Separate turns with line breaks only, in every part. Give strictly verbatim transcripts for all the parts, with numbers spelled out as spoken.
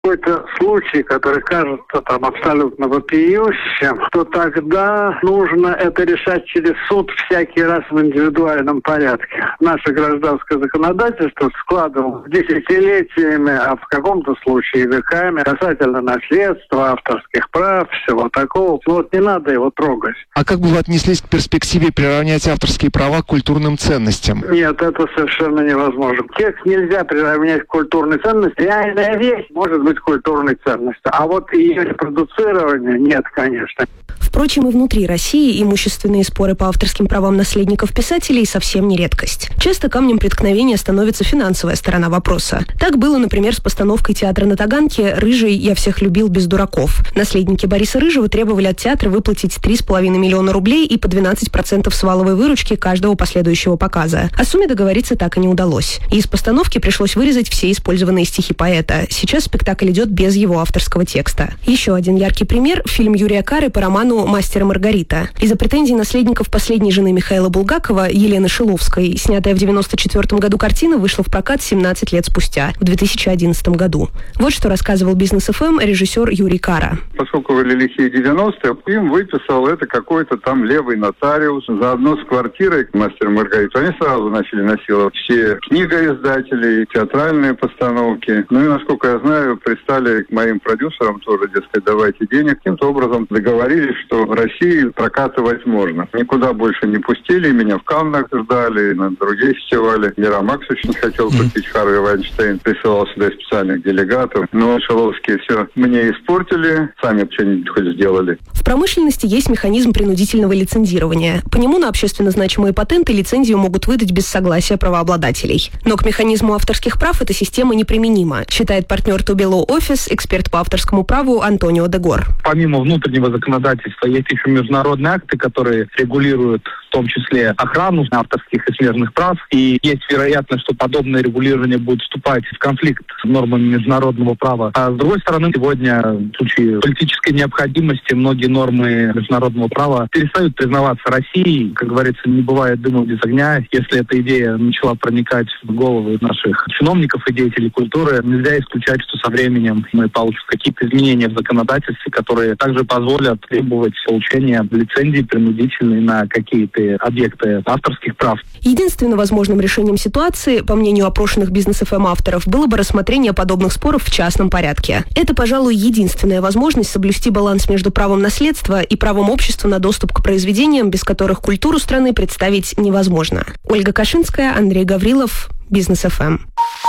какой-то случай, который кажется там абсолютно вопиющим, то тогда нужно это решать через суд всякий раз в индивидуальном порядке. Наше гражданское законодательство складывалось десятилетиями, а в каком-то случае веками, касательно наследства, авторских прав, всего такого. Вот не надо его трогать.
А как бы вы отнеслись к перспективе приравнять авторские права к культурным ценностям?
Нет, это совершенно невозможно. Текст нельзя приравнять к культурной ценности. Реальная вещь может быть культурной ценностью, а вот ее репродуцирование нет, конечно.
Впрочем, и внутри России имущественные споры по авторским правам наследников писателей совсем не редкость. Часто камнем преткновения становится финансовая сторона вопроса. Так было, например, с постановкой театра на Таганке «Рыжий, я всех любил без дураков». Наследники Бориса Рыжего требовали от театра выплатить три с половиной миллиона рублей и по двенадцать процентов с валовой выручки каждого последующего показа. О сумме договориться так и не удалось. И из постановки пришлось вырезать все использованные стихи поэта. Сейчас спектакль идет без его авторского текста. Еще один яркий пример – фильм Юрия Кары по роману «Мастер и Маргарита». Из-за претензий наследников последней жены Михаила Булгакова, Елены Шиловской, снятая в девяносто четвёртом году картина вышла в прокат семнадцать лет спустя, в две тысячи одиннадцатом году. Вот что рассказывал Бизнес эф эм режиссер Юрий Кара.
Поскольку были лихие девяностые, им выписал это какой-то там левый нотариус. Заодно с квартирой «Мастер и Маргарита» они сразу начали насиловать все книгоиздатели, театральные постановки. Ну и, насколько я знаю, пристали к моим продюсерам тоже, дескать, давайте денег. Каким-то образом договорились, что в России прокатывать можно. Никуда больше не пустили, меня в Каннах ждали, на другие фестивали. Мирамакс очень хотел купить, Харви Вайнштейн присылал сюда специальных делегатов. Но Шиловские все мне испортили, сами что-нибудь хоть сделали.
В промышленности есть механизм принудительного лицензирования. По нему на общественно значимые патенты лицензию могут выдать без согласия правообладателей. Но к механизму авторских прав эта система неприменима, считает партнер Тубело Офис, эксперт по авторскому праву Антонио Дегор.
Помимо внутреннего законодательства есть еще международные акты, которые регулируют в том числе охрану авторских и смежных прав. И есть вероятность, что подобное регулирование будет вступать в конфликт с нормами международного права. А с другой стороны, сегодня в случае политической необходимости многие нормы международного права перестают признаваться Россией. Как говорится, не бывает дыма без огня. Если эта идея начала проникать в головы наших чиновников и деятелей культуры, нельзя исключать, что со временем мы получим какие-то изменения в законодательстве, которые также позволят требовать получения лицензий принудительной на какие-то объекты авторских прав.
Единственным возможным решением ситуации, по мнению опрошенных Бизнес эф эм авторов, было бы рассмотрение подобных споров в частном порядке. Это, пожалуй, единственная возможность соблюсти баланс между правом наследства и правом общества на доступ к произведениям, без которых культуру страны представить невозможно. Ольга Кашинская, Андрей Гаврилов, Бизнес эф эм.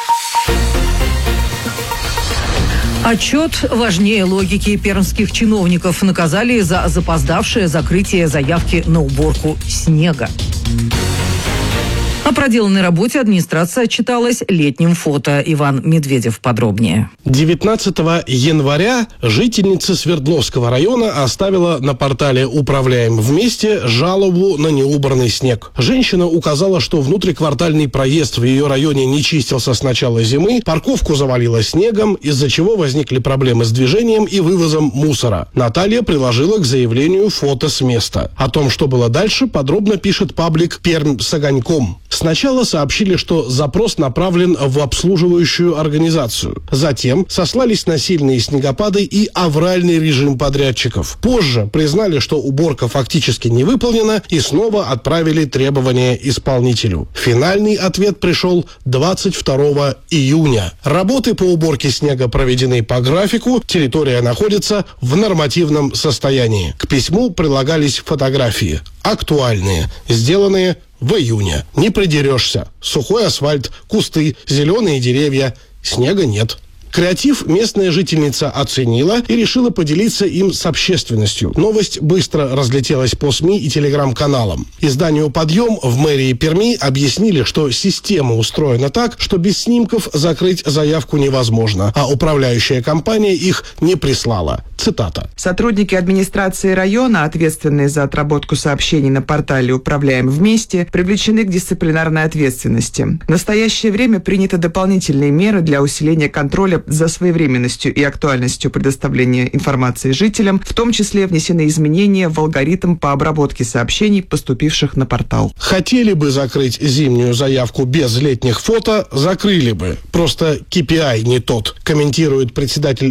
Отчет важнее логики. Пермских чиновников наказали за запоздавшее закрытие заявки на уборку снега. О проделанной работе администрация отчиталась летним фото. Иван Медведев подробнее.
девятнадцатого января жительница Свердловского района оставила на портале «Управляем вместе» жалобу на неубранный снег. Женщина указала, что внутриквартальный проезд в ее районе не чистился с начала зимы, парковку завалило снегом, из-за чего возникли проблемы с движением и вывозом мусора. Наталья приложила к заявлению фото с места. О том, что было дальше, подробно пишет паблик «Пермь с огоньком». Сначала сообщили, что запрос направлен в обслуживающую организацию. Затем сослались на сильные снегопады и авральный режим подрядчиков. Позже признали, что уборка фактически не выполнена, и снова отправили требования исполнителю. Финальный ответ пришел двадцать второго июня. Работы по уборке снега проведены по графику, территория находится в нормативном состоянии. К письму прилагались фотографии. Актуальные, сделанные в июне. Не придерешься. Сухой асфальт, кусты, зеленые деревья. Снега нет. Креатив местная жительница оценила и решила поделиться им с общественностью. Новость быстро разлетелась по СМИ и телеграм-каналам. Изданию «Подъем» в мэрии Перми объяснили, что система устроена так, что без снимков закрыть заявку невозможно, а управляющая компания их не прислала. Цитата.
Сотрудники администрации района, ответственные за отработку сообщений на портале «Управляем вместе», привлечены к дисциплинарной ответственности. В настоящее время приняты дополнительные меры для усиления контроля следя за своевременностью и актуальностью предоставления информации жителям, в том числе внесены изменения в алгоритм по обработке сообщений, поступивших на портал.
Хотели бы закрыть зимнюю заявку без летних фото, закрыли бы. Просто кей пи ай не тот, комментирует председатель